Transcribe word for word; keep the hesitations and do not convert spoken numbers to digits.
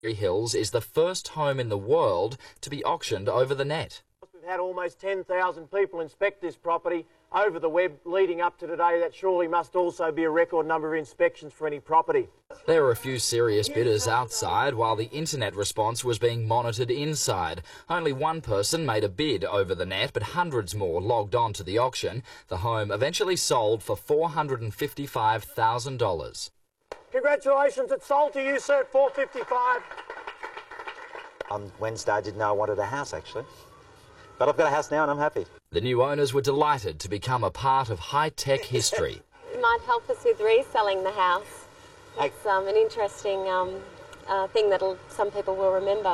Hills is the first home in the world to be auctioned over the net. We've had almost ten thousand people inspect this property over the web leading up to today. That surely must also be a record number of inspections for any property. There were a few serious bidders outside while the internet response was being monitored inside. Only one person made a bid over the net, but hundreds more logged on to the auction. The home eventually sold for four hundred fifty-five thousand dollars. Congratulations, it sold to you, sir, at four hundred fifty-five thousand dollars. On Wednesday, I didn't know I wanted a house, actually. But I've got a house now and I'm happy. The new owners were delighted to become a part of high-tech history. It might help us with reselling the house. It's um, an interesting um, uh, thing that some people will remember.